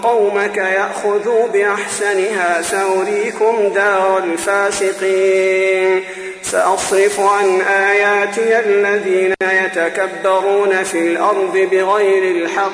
قومك يأخذوا بأحسنها سأريكم دار الفاسقين سأصرف عن آياتي الذين يتكبرون في الأرض بغير الحق